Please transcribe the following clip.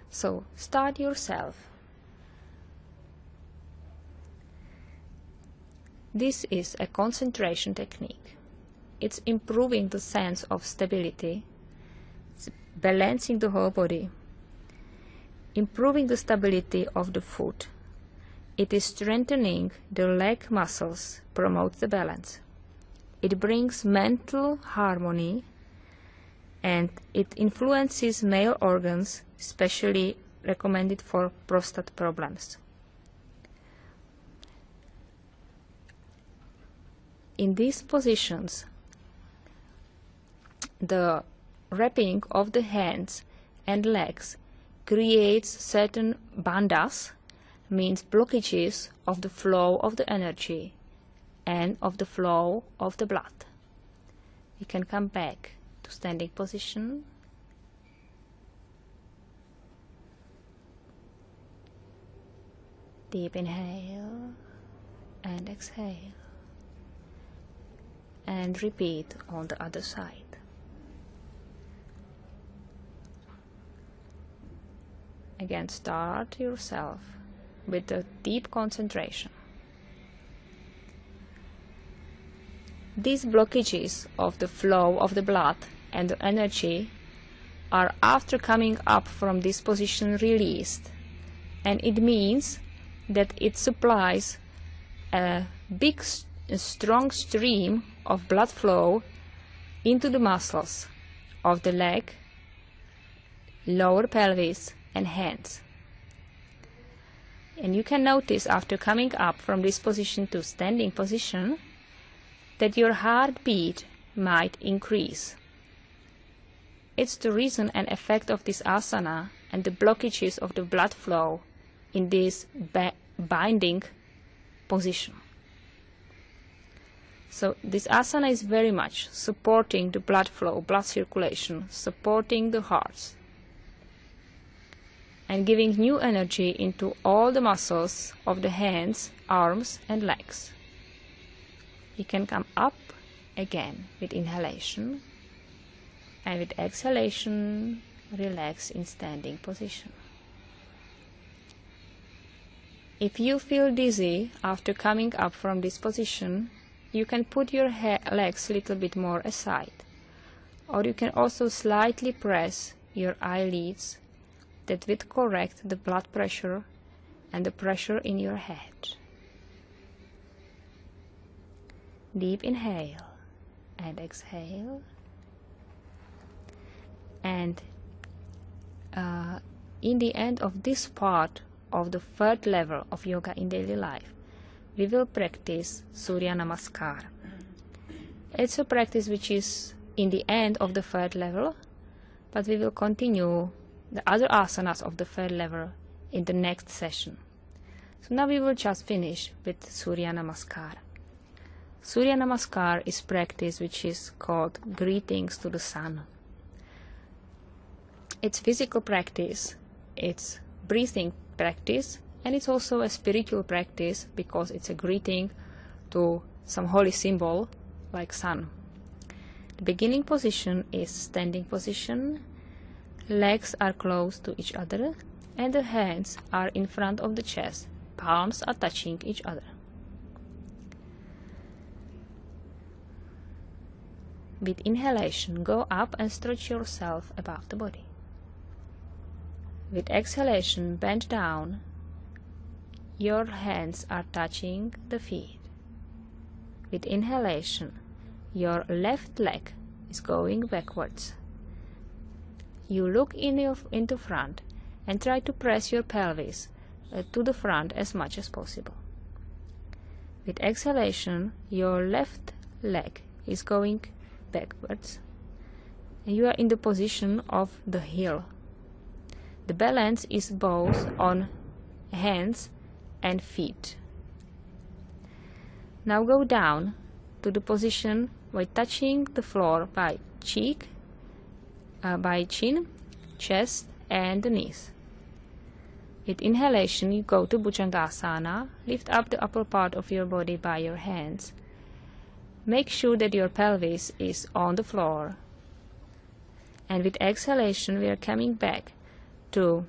So start yourself. This is a concentration technique. It's improving the sense of stability, it's balancing the whole body, improving the stability of the foot. It is strengthening the leg muscles, promotes the balance. It brings mental harmony, and it influences male organs, especially recommended for prostate problems. In these positions, the wrapping of the hands and legs creates certain bandhas, means blockages of the flow of the energy and of the flow of the blood. You can come back to standing position. Deep inhale and exhale. And repeat on the other side. Again, start yourself with a deep concentration. These blockages of the flow of the blood and the energy are, after coming up from this position, released, and it means that it supplies a big strong stream of blood flow into the muscles of the leg, lower pelvis and hands. And you can notice, after coming up from this position to standing position, that your heartbeat might increase. It's the reason and effect of this asana and the blockages of the blood flow in this binding position. So this asana is very much supporting the blood flow, blood circulation, supporting the heart, and giving new energy into all the muscles of the hands, arms and legs. You can come up again with inhalation, and with exhalation relax in standing position. If you feel dizzy after coming up from this position, you can put your legs a little bit more aside, or you can also slightly press your eyelids, that will correct the blood pressure and the pressure in your head. Deep inhale and exhale. And in the end of this part of the third level of yoga in daily life, we will practice Surya Namaskar. It's a practice which is in the end of the third level, but we will continue the other asanas of the third level in the next session. So now we will just finish with Surya Namaskar. Surya Namaskar is practice which is called greetings to the sun. It's physical practice, it's breathing practice, and it's also a spiritual practice because it's a greeting to some holy symbol like sun. The beginning position is standing position. Legs are close to each other and the hands are in front of the chest. Palms are touching each other. With inhalation, go up and stretch yourself above the body. With exhalation, bend down. Your hands are touching the feet. With inhalation, your left leg is going backwards. You look into front and try to press your pelvis to the front as much as possible. With exhalation, your left leg is going backwards. You are in the position of the heel. The balance is both on hands and feet. Now go down to the position by touching the floor by cheek, by chin, chest and the knees. With inhalation, you go to Bhujangasana. Lift up the upper part of your body by your hands. Make sure that your pelvis is on the floor. And with exhalation, we are coming back to